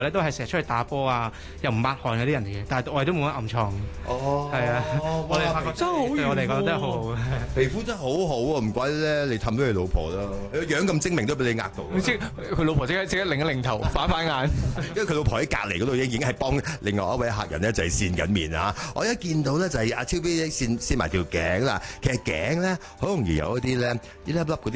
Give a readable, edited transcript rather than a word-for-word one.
咧都係成日出去打波啊，又唔抹汗嗰啲人嚟嘅，但係我哋都冇乜暗瘡。 哦， 係啊，我哋發覺真係好遠喎對我嚟講真係好好嘅。 皮膚真係好好啊，唔怪得咧，你氹到你老婆啦，佢樣咁精明都俾你呃到。 即係佢老婆即刻擰一擰頭，反反眼。 因為佢老婆喺隔離嗰度已經係幫另外一位客人咧就係線緊面啊！我一見到咧就係阿超 B 線埋條頸啦，其實頸咧好容易有一啲咧一粒粒嗰啲。